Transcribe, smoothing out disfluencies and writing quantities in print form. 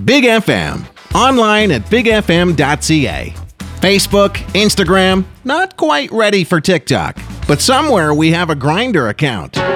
Big FM. Online at bigfm.ca. Facebook, Instagram, not quite ready for TikTok, but somewhere we have a Grindr account.